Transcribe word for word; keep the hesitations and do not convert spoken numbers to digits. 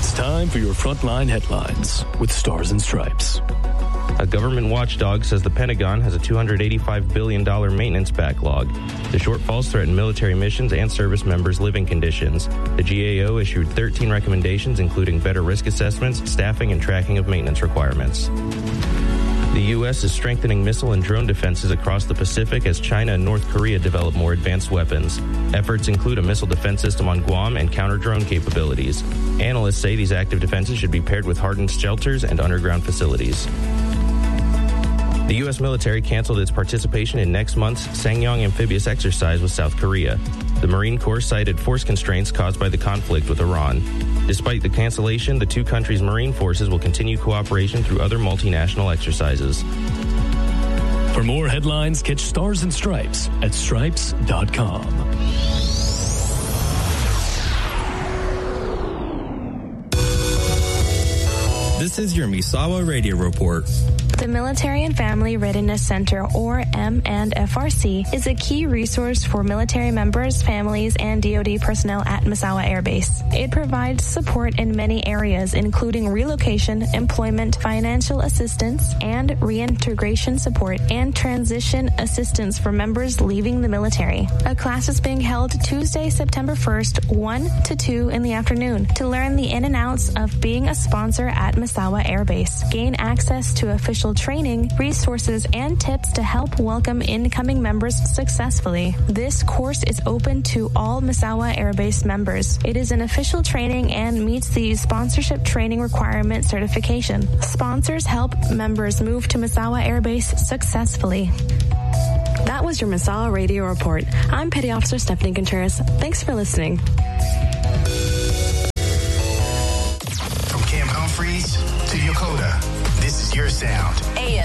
It's time for your Frontline Headlines with Stars and Stripes. A government watchdog says the Pentagon has a two hundred eighty-five billion dollars maintenance backlog. The shortfalls threaten military missions and service members' living conditions. The G A O issued thirteen recommendations, including better risk assessments, staffing, and tracking of maintenance requirements. The U S is strengthening missile and drone defenses across the Pacific as China and North Korea develop more advanced weapons. Efforts include a missile defense system on Guam and counter-drone capabilities. Analysts say these active defenses should be paired with hardened shelters and underground facilities. The U S military canceled its participation in next month's Sangyong amphibious exercise with South Korea. The Marine Corps cited force constraints caused by the conflict with Iran. Despite the cancellation, the two countries' Marine forces will continue cooperation through other multinational exercises. For more headlines, catch Stars and Stripes at stripes dot com. This is your Misawa Radio Report. The Military and Family Readiness Center, or M and F R C, is a key resource for military members, families, and D O D personnel at Misawa Air Base. It provides support in many areas, including relocation, employment, financial assistance, and reintegration support, and transition assistance for members leaving the military. A class is being held Tuesday, September first, one to two in the afternoon, to learn the in and outs of being a sponsor at Misawa Air Base. Gain access to official training, resources, and tips to help welcome incoming members successfully. This course is open to all Misawa Air Base members. It is an official training and meets the sponsorship training requirement certification. Sponsors help members move to Misawa Air Base successfully. That was your Misawa Radio Report. I'm Petty Officer Stephanie Contreras. Thanks for listening. From Camp Humphreys to Yokota, this is your sound. A M